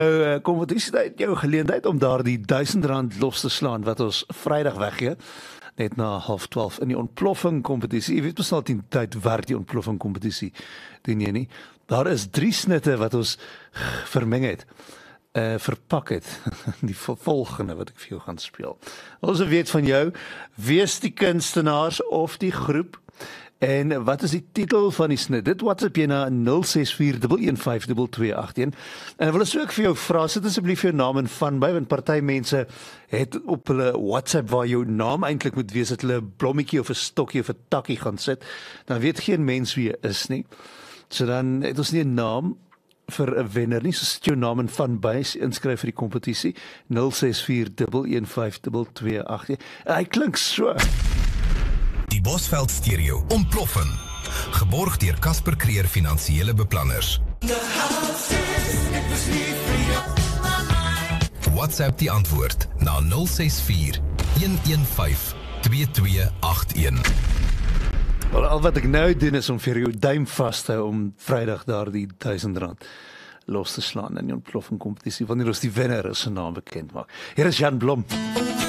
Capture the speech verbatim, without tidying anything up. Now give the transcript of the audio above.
Uh, kom wat is dit jou geleentheid om daar die duisend rand los te slaan wat ons Vrydag weggee, net na half twaalf in die ontploffing kompetisie. Jy weet mos al die tyd werk die ontploffing kompetisie, doen jy nie? Daar is drie snitte wat ons vermeng het, uh, verpak het, die volgende wat ek vir jou gaan speel. Ons weet van jou, wees die kunstenaars of die groep. En wat is die titel van die snit? Dit WhatsApp jy na nul ses vier een een vyf twee twee agt een. En ek wil eens ook vir jou vra, sit asseblief jou naam en van by, want party mense het op hulle WhatsApp waar jou naam eintlik moet wees, dat hulle 'n blommetjie of 'n stokkie of 'n takkie gaan sit. Dan weet geen mens wie jy is nie. So dan het ons nie 'n naam vir 'n wenner nie, so sit jou naam en van by, inskryf vir die kompetisie, nul ses vier een een vyf twee twee agt een. En hy klink so. Die Bosveld Stereo ontploffing. Geborg deur Casper Creer Finansiële Beplanners. WhatsApp die antwoord na nul ses vier een een vyf twee twee agt een. Wel, al wat ek nou doen is om vir jou duim vas te hou om Vrydag daar die duisend rand los te slaan in die ontploffing kompetisie, wanneer ons die wenner is se naam bekend maak. Hier is Jan Blom.